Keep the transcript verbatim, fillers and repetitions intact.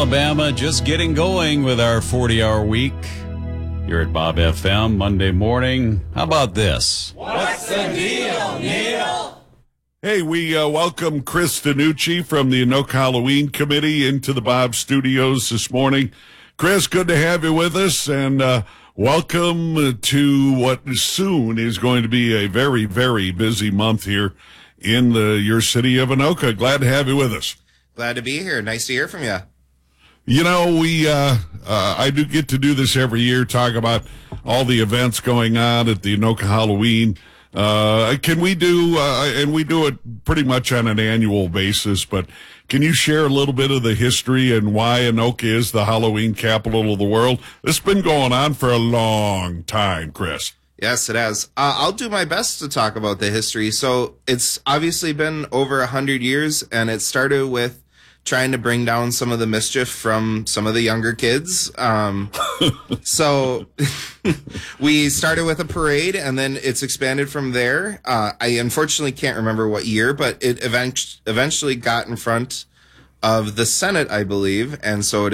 Alabama, just getting going with our forty-hour week here at Bob F M Monday morning. How about this? What's the deal, Neil? Hey, we uh, welcome Chris Danucci from the Anoka Halloween Committee into the Bob Studios this morning. Chris, good to have you with us, and uh, welcome to what soon is going to be a very, very busy month here in the, your city of Anoka. Glad to have you with us. Glad to be here. Nice to hear from you. You know, we uh, uh, I do get to do this every year, talk about all the events going on at the Anoka Halloween. Uh, can we do, uh, and we do it pretty much on an annual basis, but can you share a little bit of the history and why Anoka is the Halloween capital of the world? This has been going on for a long time, Chris. Yes, it has. Uh, I'll do my best to talk about the history. So it's obviously been over a hundred years, and it started with trying to bring down some of the mischief from some of the younger kids. Um, so we started with a parade, and then it's expanded from there. Uh, I unfortunately can't remember what year, but it event- eventually got in front of the Senate, I believe, and so it